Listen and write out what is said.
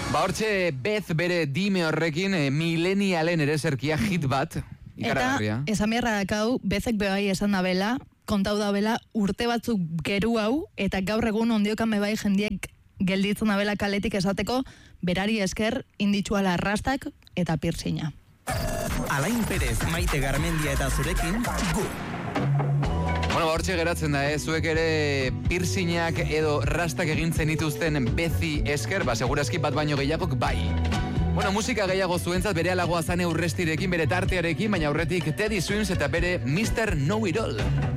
Hortxe Beth bere dime horrekin milenialen ere zerkia hit bat ikaragarria. Eta esan beharra dakau, Bethek bebai esan dabela, kontau dabela urte batzuk geru hau, eta gaur egun ondiokan bebai jendiek gelditzen dabela kaletik esateko, berari esker inditxuala rastak eta piercina. Alain Perez, Maite Garmendia eta zurekin, gu. Bueno, hortxe geratzen da, zuek ere piercingak edo rastak egintzen dituzten Bethi esker, segurazki bat baino gehiagok bai. Bueno, musika gehiago zuentzat bere alagoa Zane Urrestirekin, bere tartearekin, baina aurretik Teddy Swims eta bere Mr. Know It All.